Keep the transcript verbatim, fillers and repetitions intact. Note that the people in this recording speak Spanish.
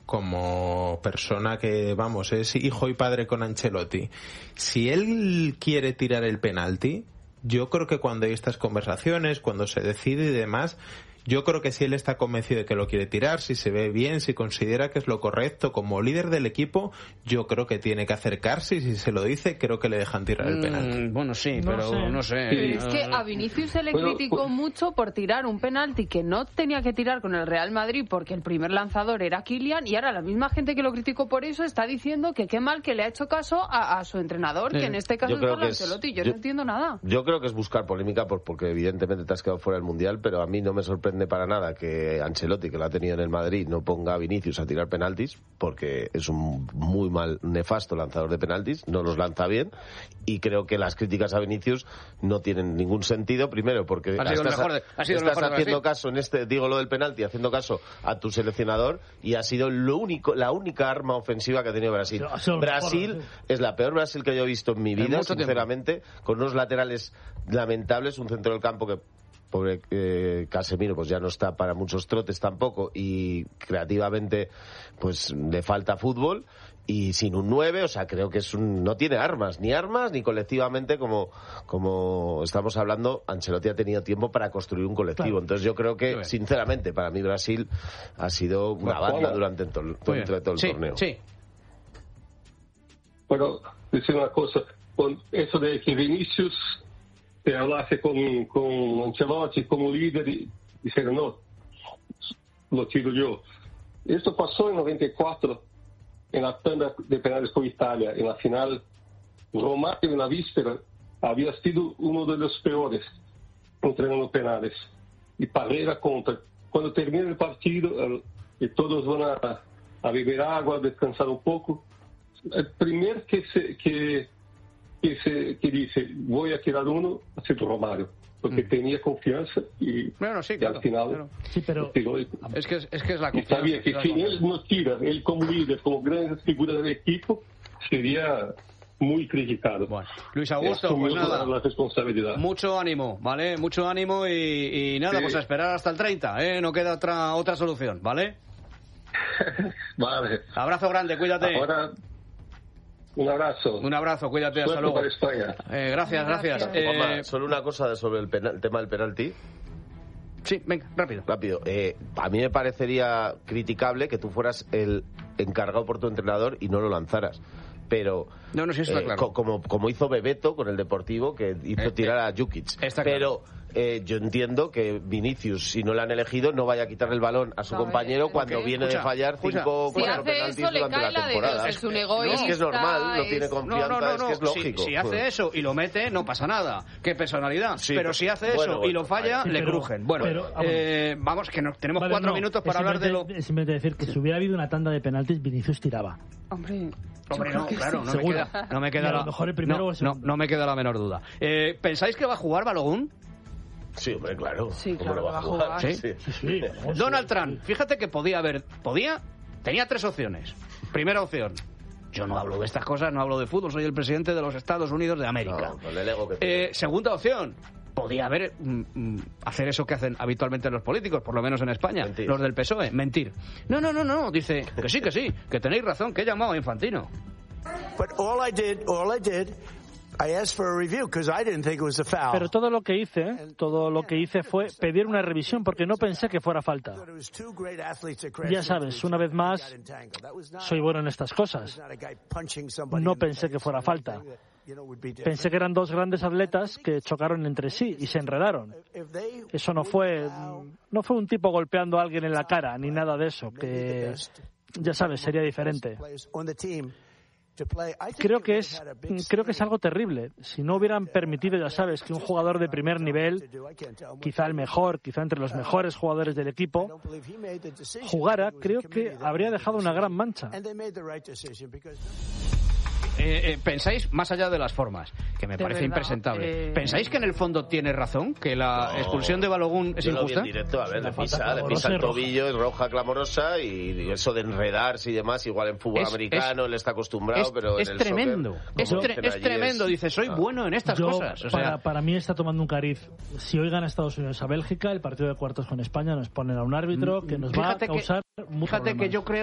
como persona que, vamos, es hijo y padre con Ancelotti, si él quiere tirar el penalti, yo creo que cuando hay estas conversaciones, cuando se decide y demás, yo creo que si él está convencido de que lo quiere tirar, si se ve bien, si considera que es lo correcto, como líder del equipo, yo creo que tiene que acercarse y si se lo dice, creo que le dejan tirar el penalti. Mm, bueno, sí, no pero sé. no sé. Pero es que a Vinicius se le criticó mucho por tirar un penalti que no tenía que tirar con el Real Madrid porque el primer lanzador era Kylian, y ahora la misma gente que lo criticó por eso está diciendo que qué mal que le ha hecho caso a, a su entrenador, sí. que en este caso es Carlo Ancelotti. Yo, yo no entiendo nada. Yo creo que es buscar polémica por, porque evidentemente te has quedado fuera del Mundial, pero a mí no me sorprende para nada que Ancelotti, que lo ha tenido en el Madrid, no ponga a Vinicius a tirar penaltis, porque es un muy mal, nefasto lanzador de penaltis, no los lanza bien, y creo que las críticas a Vinicius no tienen ningún sentido, primero porque ha sido estás, el mejor de, ha sido estás el mejor haciendo de caso en este, digo lo del penalti, haciendo caso a tu seleccionador, y ha sido lo único, la única arma ofensiva que ha tenido Brasil. Brasil es la peor Brasil que yo he visto en mi vida, sinceramente, tiempo. Con unos laterales lamentables, un centro del campo que pobre eh, Casemiro pues ya no está para muchos trotes tampoco, y creativamente pues le falta fútbol, y sin un nueve, o sea, creo que es un, no tiene armas, ni armas ni colectivamente, como como estamos hablando. Ancelotti ha tenido tiempo para construir un colectivo, claro. Entonces yo creo que sinceramente para mí Brasil ha sido una banda durante todo, durante todo el sí, torneo. Sí. Bueno, decir una cosa, con eso de que Vinicius te hablase con, con Ancelotti como líder y dijeron, no, lo tiro yo. Esto pasó en noventa y cuatro, en la tanda de penales con Italia, en la final. Romario en la víspera había sido uno de los peores entrenando penales. Y Parreira contra. Cuando termina el partido, y todos van a, a beber agua, a descansar un poco, el primer que se... Que, Que, se, que dice, voy a tirar uno, ha sido Romario, porque mm. tenía confianza y, bueno, sí, y claro, al final claro. Sí, pero es que es, es que es la confianza. Sabía que si él no tira, él como líder, como gran figura del equipo, sería muy criticado. Bueno, Luis Augusto, pues nada, la responsabilidad. Mucho ánimo, ¿vale? Mucho ánimo y, y nada, sí. Pues a esperar hasta el treinta, ¿eh? No queda otra otra solución, ¿vale? Vale. Abrazo grande, cuídate. Ahora... Un abrazo. Un abrazo, cuídate, hasta luego. Para España. Eh, gracias, gracias. Eh, Juanma, solo una cosa sobre el, penal, el tema del penalti. Sí, venga, rápido. Rápido. Eh, a mí me parecería criticable que tú fueras el encargado por tu entrenador y no lo lanzaras. Pero no, no, sí, está eh, claro. co- como, como hizo Bebeto con el Deportivo, que hizo eh, tirar a Jukic. Está pero claro. eh, yo entiendo que Vinicius, si no le han elegido, no vaya a quitarle el balón a su no, compañero eh, cuando okay. viene escucha, de fallar escucha. cinco o cuatro si penaltis eso, durante la, la temporada. Es, un egoísta, no, es que es normal, no tiene confianza, no, no, no, es que es lógico. Si, si hace eso y lo mete, no pasa nada. Qué personalidad. Sí, pero si hace bueno, eso bueno, y lo falla, sí, le pero, crujen. Bueno, pero, eh, vamos, que no, tenemos vale, cuatro no, minutos para hablar de lo... Es simplemente decir que si hubiera habido una tanda de penaltis, Vinicius tiraba. Hombre... Hombre, no, claro, no me queda, no me queda la, mejor el primero no, o el segundo. no, no me queda la menor duda. Eh, ¿Pensáis que va a jugar Balogun? Sí, hombre, claro. Sí, ¿Cómo claro, lo va a jugar? jugar? ¿Sí? Sí, sí, vamos, Donald sí. Trump, fíjate que podía haber, podía, tenía tres opciones. Primera opción, yo no hablo de estas cosas, no hablo de fútbol, soy el presidente de los Estados Unidos de América. No, con el ego que eh, segunda opción, podía haber mm, mm, hacer eso que hacen habitualmente los políticos, por lo menos en España, mentir. Los del P S O E, mentir. No, no, no, no, dice que sí, que sí, que tenéis razón, que he llamado a Infantino. But all I did, all I did, I asked for a review because I didn't think it was a foul. Pero todo lo que hice, todo lo que hice fue pedir una revisión porque no pensé que fuera falta. Ya sabes, una vez más, soy bueno en estas cosas. No pensé que fuera falta. Pensé que eran dos grandes atletas que chocaron entre sí y se enredaron. Eso no fue, no fue un tipo golpeando a alguien en la cara ni nada de eso, que ya sabes, sería diferente. Creo que es creo que es algo terrible. Si no hubieran permitido, ya sabes, que un jugador de primer nivel, quizá el mejor, quizá entre los mejores jugadores del equipo, jugara, creo que habría dejado una gran mancha. Eh, eh, ¿Pensáis, más allá de las formas, que me de parece verdad, impresentable, eh... ¿pensáis que en el fondo tiene razón, que la no, expulsión de Balogun es yo injusta? Lo vi en directo, a ver, le pisa, le pisa el tobillo, es roja clamorosa, y eso de enredarse y demás, igual en fútbol es, americano es, él está acostumbrado, es, pero es en el tremendo, soccer, es, tre es tremendo, es... dice, soy ah. bueno en estas yo, cosas. O para, sea... para mí está tomando un cariz. Si hoy gana Estados Unidos a Bélgica, el partido de cuartos con España nos ponen a un árbitro que nos fíjate va a causar que, mucho Fíjate problemas. que yo creo